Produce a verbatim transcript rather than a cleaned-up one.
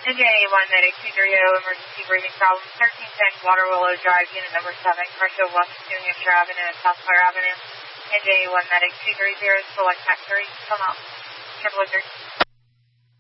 N J one medic two three zero, emergency breathing problem, thirteen ten Water Willow Drive, unit number seven, Commercial West New Hampshire Avenue and South Clair Avenue. N J one medic two three zero, select Act three, come out. Triple three.